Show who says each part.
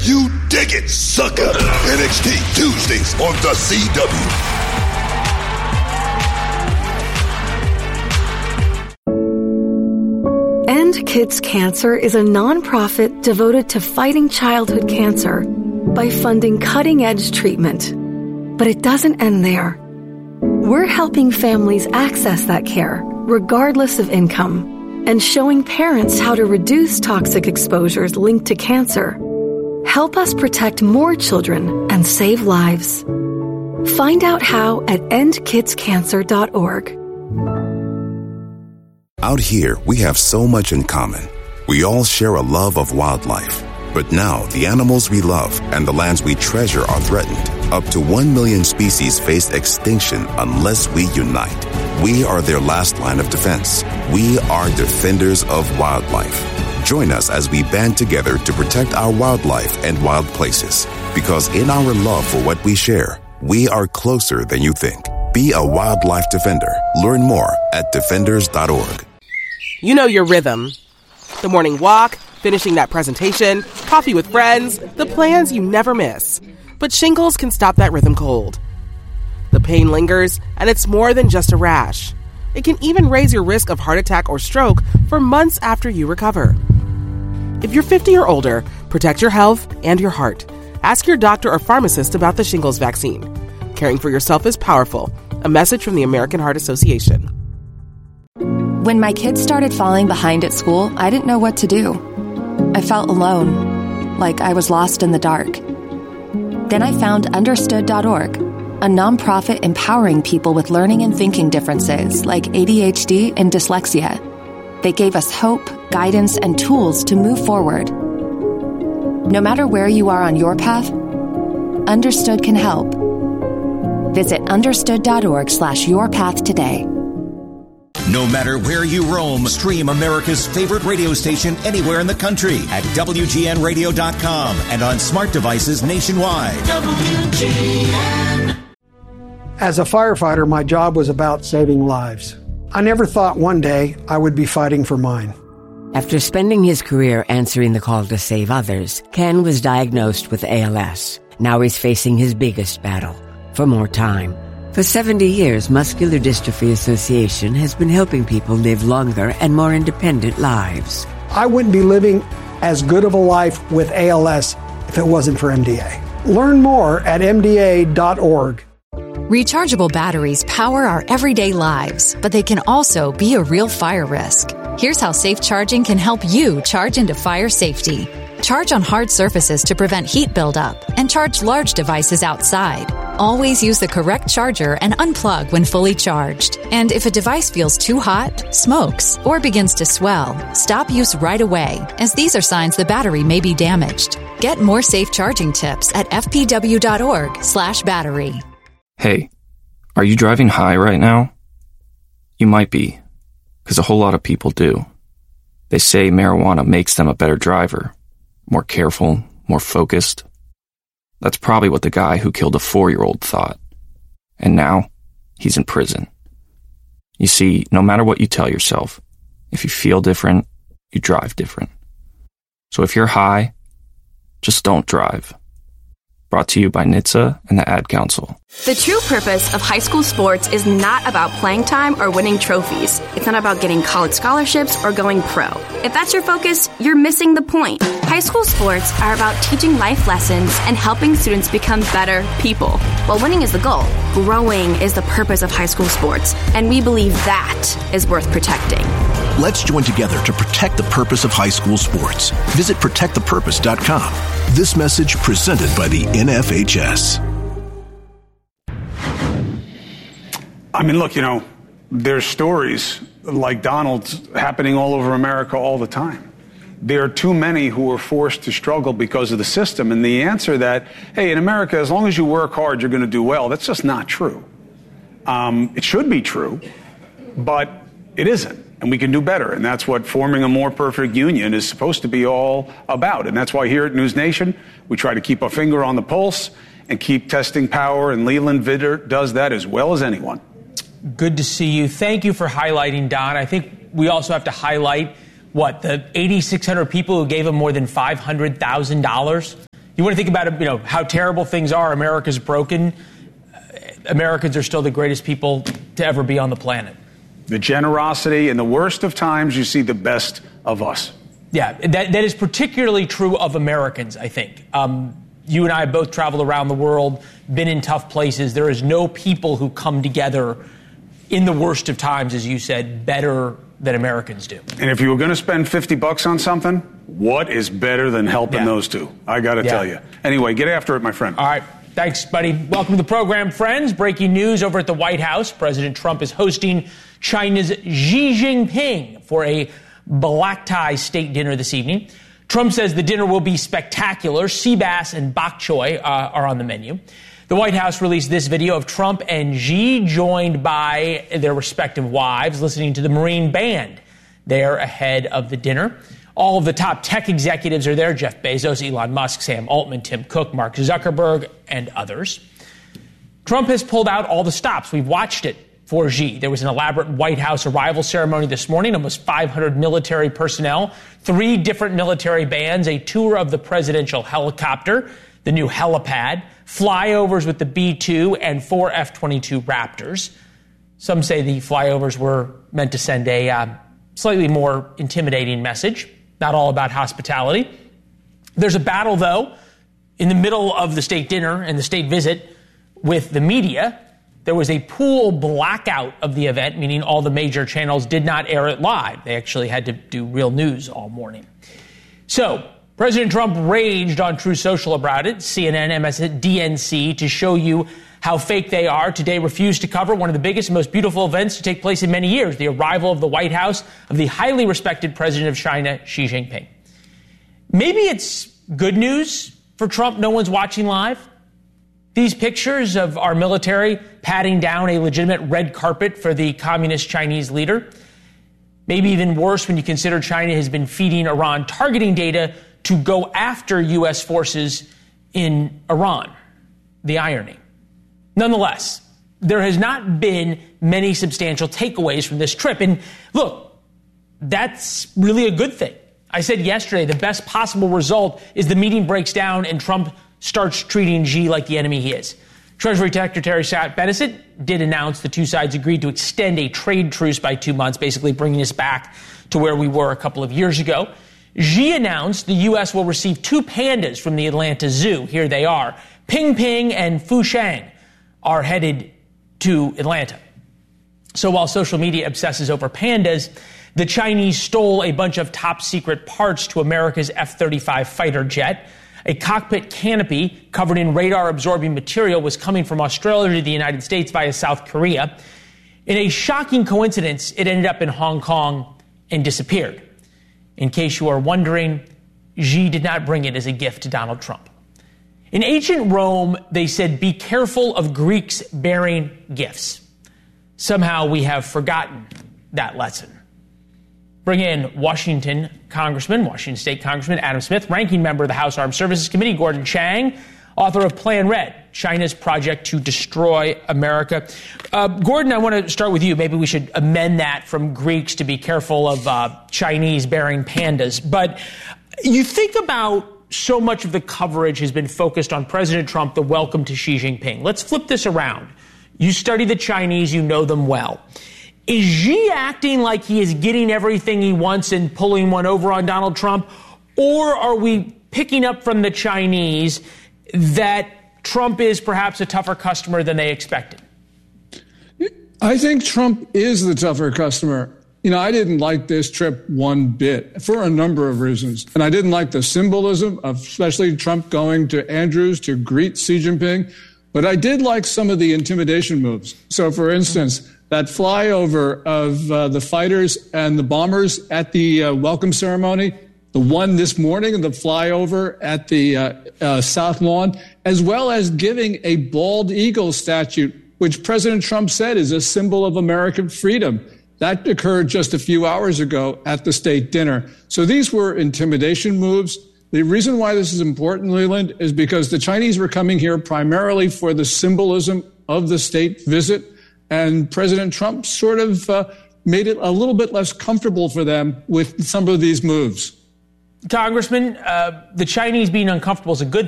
Speaker 1: You dig it, sucker. NXT Tuesdays on the CW.
Speaker 2: End Kids Cancer is a nonprofit devoted to fighting childhood cancer by funding cutting-edge treatment. But it doesn't end there. We're helping families access that care, regardless of income, and showing parents how to reduce toxic exposures linked to cancer. Help us protect more children and save lives. Find out how at endkidscancer.org.
Speaker 3: Out here, we have so much in common. We all share a love of wildlife. But now, the animals we love and the lands we treasure are threatened. Up to 1 million species face extinction unless we unite. We are their last line of defense. We are defenders of wildlife. Join us as we band together to protect our wildlife and wild places. Because in our love for what we share, we are closer than you think. Be a wildlife defender. Learn more at defenders.org.
Speaker 4: You know your rhythm. The morning walk, finishing that presentation, coffee with friends, the plans you never miss. But shingles can stop that rhythm cold. The pain lingers, and it's more than just a rash. It can even raise your risk of heart attack or stroke for months after you recover. If you're 50 or older, protect your health and your heart. Ask your doctor or pharmacist about the shingles vaccine. Caring for yourself is powerful. A message from the American Heart Association.
Speaker 5: When my kids started falling behind at school, I didn't know what to do. I felt alone, like I was lost in the dark. Then I found Understood.org, a nonprofit empowering people with learning and thinking differences like ADHD and dyslexia. They gave us hope, guidance, and tools to move forward. No matter where you are on your path, Understood can help. Visit understood.org/yourpath today.
Speaker 6: No matter where you roam, stream America's favorite radio station anywhere in the country at WGNradio.com and on smart devices nationwide. WGN.
Speaker 7: As a firefighter, my job was about saving lives. I never thought one day I would be fighting for mine.
Speaker 8: After spending his career answering the call to save others, Ken was diagnosed with ALS. Now he's facing his biggest battle, for more time. For 70 years, Muscular Dystrophy Association has been helping people live longer and more independent lives.
Speaker 7: I wouldn't be living as good of a life with ALS if it wasn't for MDA. Learn more at MDA.org.
Speaker 9: Rechargeable batteries power our everyday lives, but they can also be a real fire risk. Here's how safe charging can help you charge into fire safety. Charge on hard surfaces to prevent heat buildup, and charge large devices outside. Always use the correct charger and unplug when fully charged. And if a device feels too hot, smokes, or begins to swell, stop use right away, as these are signs the battery may be damaged. Get more safe charging tips at fpw.org/battery.
Speaker 10: Hey, are you driving high right now? You might be, because a whole lot of people do. They say marijuana makes them a better driver, more careful, more focused. That's probably what the guy who killed a 4-year-old thought. And now, he's in prison. You see, no matter what you tell yourself, if you feel different, you drive different. So if you're high, just don't drive. Brought to you by NHTSA and the Ad Council.
Speaker 11: The true purpose of high school sports is not about playing time or winning trophies. It's not about getting college scholarships or going pro. If that's your focus, you're missing the point. High school sports are about teaching life lessons and helping students become better people. While winning is the goal, growing is the purpose of high school sports, and we believe that is worth protecting.
Speaker 12: Let's join together to protect the purpose of high school sports. Visit protectthepurpose.com. This message presented by the NFHS.
Speaker 13: I mean, look, there's stories like Donald's happening all over America all the time. There are too many who are forced to struggle because of the system. And the answer that, hey, in America, as long as you work hard, you're going to do well, that's just not true. It should be true, but it isn't. And we can do better. And that's what forming a more perfect union is supposed to be all about. And that's why here at News Nation, we try to keep our finger on the pulse and keep testing power. And Leland Vitter does that as well as anyone.
Speaker 14: Good to see you. Thank you for highlighting, Don. I think we also have to highlight, the 8,600 people who gave him more than $500,000 You want to think about, how terrible things are. America's broken. Americans are still the greatest people to ever be on the planet.
Speaker 13: The generosity, in the worst of times, you see the best of us.
Speaker 14: Yeah, that is particularly true of Americans, I think. You and I have both traveled around the world, been in tough places. There is no people who come together in the worst of times, as you said, better than Americans do.
Speaker 13: And if you were going to spend $50 on something, what is better than helping those two? I got to tell you. Anyway, get after it, my friend.
Speaker 14: All right. Thanks, buddy. Welcome to the program, friends. Breaking news over at the White House. President Trump is hosting China's Xi Jinping for a black tie state dinner this evening. Trump says the dinner will be spectacular. Sea bass and bok choy are on the menu. The White House released this video of Trump and Xi joined by their respective wives listening to the Marine Band there ahead of the dinner. All of the top tech executives are there: Jeff Bezos, Elon Musk, Sam Altman, Tim Cook, Mark Zuckerberg, and others. Trump has pulled out all the stops. We've watched it for Xi. There was an elaborate White House arrival ceremony this morning, almost 500 military personnel, 3 different military bands, a tour of the presidential helicopter, the new helipad, flyovers with the B-2 and 4 F-22 Raptors. Some say the flyovers were meant to send a slightly more intimidating message, not all about hospitality. There's a battle, though, in the middle of the state dinner and the state visit with the media. There was a pool blackout of the event, meaning all the major channels did not air it live. They actually had to do real news all morning. So President Trump raged on Truth Social about it, CNN, MSNBC, to show you how fake they are. Today refused to cover one of the biggest and most beautiful events to take place in many years, the arrival of the White House of the highly respected president of China, Xi Jinping. Maybe it's good news for Trump no one's watching live. These pictures of our military patting down a legitimate red carpet for the communist Chinese leader. Maybe even worse when you consider China has been feeding Iran targeting data to go after U.S. forces in Iran. The irony. Nonetheless, there has not been many substantial takeaways from this trip. And look, that's really a good thing. I said yesterday the best possible result is the meeting breaks down and Trump starts treating Xi like the enemy he is. Treasury Secretary Scott Bessent did announce the two sides agreed to extend a trade truce by 2 months, basically bringing us back to where we were a couple of years ago. Xi announced the U.S. will receive 2 pandas from the Atlanta Zoo. Here they are. Ping Ping and Fu Shang are headed to Atlanta. So while social media obsesses over pandas, the Chinese stole a bunch of top secret parts to America's F-35 fighter jet. A cockpit canopy covered in radar-absorbing material was coming from Australia to the United States via South Korea. In a shocking coincidence, it ended up in Hong Kong and disappeared. In case you are wondering, Xi did not bring it as a gift to Donald Trump. In ancient Rome, they said, be careful of Greeks bearing gifts. Somehow we have forgotten that lesson. Bring in Washington State Congressman Adam Smith, ranking member of the House Armed Services Committee, Gordon Chang, author of Plan Red, China's Project to Destroy America. Gordon, I want to start with you. Maybe we should amend that from Greeks to be careful of Chinese bearing pandas. But you think about so much of the coverage has been focused on President Trump, the welcome to Xi Jinping. Let's flip this around. You study the Chinese, you know them well. Is Xi acting like he is getting everything he wants and pulling one over on Donald Trump? Or are we picking up from the Chinese that Trump is perhaps a tougher customer than they expected?
Speaker 15: I think Trump is the tougher customer. I didn't like this trip one bit for a number of reasons. And I didn't like the symbolism of especially Trump going to Andrews to greet Xi Jinping. But I did like some of the intimidation moves. So, for instance, that flyover of the fighters and the bombers at the welcome ceremony, the one this morning, the flyover at the South Lawn, as well as giving a bald eagle statue, which President Trump said is a symbol of American freedom. That occurred just a few hours ago at the state dinner. So these were intimidation moves. The reason why this is important, Leland, is because the Chinese were coming here primarily for the symbolism of the state visit. And President Trump sort of made it a little bit less comfortable for them with some of these moves.
Speaker 14: Congressman, the Chinese being uncomfortable is a good